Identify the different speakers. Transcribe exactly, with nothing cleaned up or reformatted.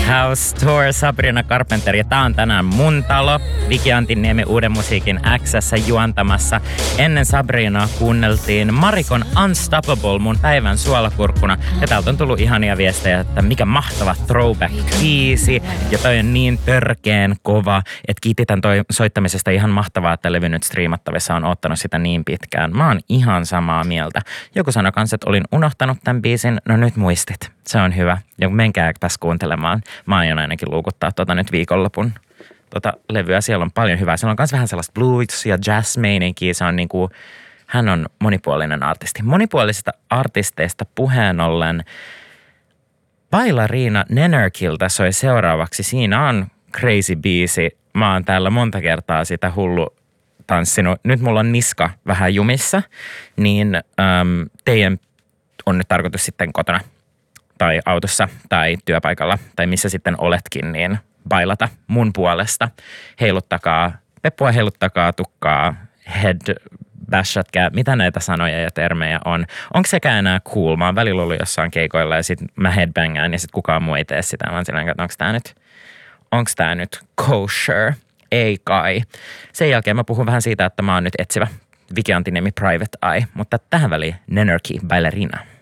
Speaker 1: House Tour, Sabrina Carpenter, ja tää on tänään mun talo. Viki Antiniemi Uuden musiikin X:ssä juontamassa. Ennen Sabrinaa kuunneltiin Marikon Unstoppable mun päivän suolakurkkuna. Ja täältä on tullut ihania viestejä, että mikä mahtava throwback-biisi. Ja toi on niin törkeen kova, että kiititän toi soittamisesta ihan mahtavaa, että levy nyt striimattavissa on ottanut sitä niin pitkään. Mä oon ihan samaa mieltä. Joku sanoi kanssa, että olin unohtanut tämän biisin. No nyt muistit. Se on hyvä. Ja menkääpäs kuuntelemaan. Mä aion ainakin luukuttaa tota nyt viikonlopun tota levyä. Siellä on paljon hyvää. Siellä on myös vähän sellaista blues ja jazz-meininkiä. Se on niinku, hän on monipuolinen artisti. Monipuolisista artisteista puheen ollen Bailariina Nenörkiltä soi seuraavaksi. Siinä on crazy biisi. Mä oon täällä monta kertaa sitä hullu tanssinut. Nyt mulla on niska vähän jumissa, niin äm, teidän on nyt tarkoitus sitten kotona tai autossa tai työpaikalla tai missä sitten oletkin, niin bailata mun puolesta. Heiluttakaa peppua, heiluttakaa tukkaa, head bashatkaa, mitä näitä sanoja ja termejä on. Onko sekään enää cool? Mä oon välillä ollut jossain keikoilla ja sit mä headbangään ja sit kukaan muu ei tee sitä. Mä oon silleen, että onko tää nyt, onko tää nyt kosher? Ei kai. Sen jälkeen mä puhun vähän siitä, että mä oon nyt etsivä Viki Antiniemi Private Eye, mutta tähän väliin Nenörki Bailariina.